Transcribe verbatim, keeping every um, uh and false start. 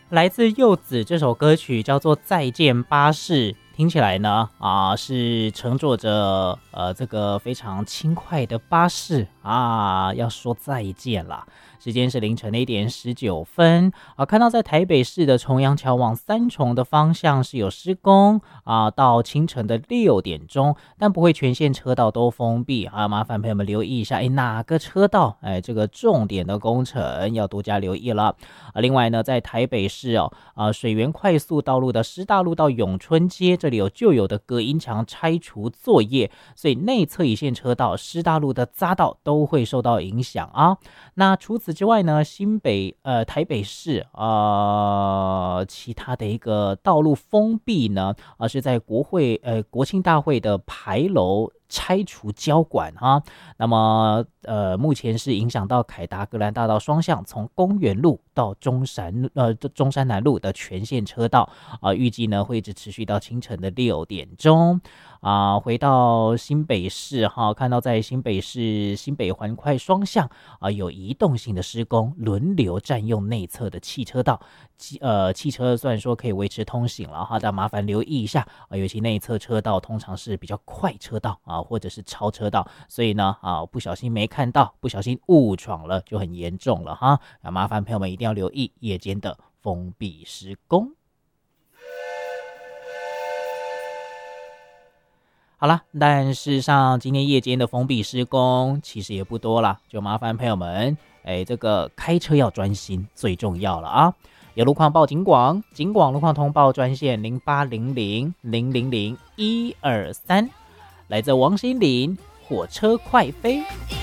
来自柚子这首歌曲叫做《再见巴士》，听起来呢啊是乘坐着呃这个非常轻快的巴士啊，要说再见啦。时间是凌晨的一点十九分啊，看到在台北市的重阳桥往三重的方向是有施工啊，到清晨的六点钟，但不会全线车道都封闭啊，麻烦朋友们留意一下，哎，哪个车道哎这个重点的工程要多加留意了啊。另外呢，在台北市哦啊水源快速道路的师大路到永春街，这里有旧有的隔音墙拆除作业，所以内侧一线车道师大路的匝道都会受到影响啊。那除此之外呢，新北呃台北市呃其他的一个道路封闭呢，啊、呃、是在国会呃国庆大会的牌楼拆除交管哈，那么呃目前是影响到凯达格兰大道双向从公园路到中山呃中山南路的全线车道啊、呃，预计呢会一直持续到清晨的六点钟啊、呃。回到新北市哈，看到在新北市新北环快双向啊、呃、有移动性的施工，轮流占用内侧的汽车道。呃，汽车虽然说可以维持通行了哈，但麻烦留意一下啊、呃，尤其内侧车道通常是比较快车道啊，或者是超车道，所以呢啊，不小心没看到，不小心误闯了，就很严重了哈。啊，麻烦朋友们一定要留意夜间的封闭施工。好啦，但事实上今天夜间的封闭施工其实也不多啦，就麻烦朋友们，哎，这个开车要专心，最重要了啊。有路况报警广，警广路况通报专线零八零零零零零一二三，来自王心凌，火车快飞。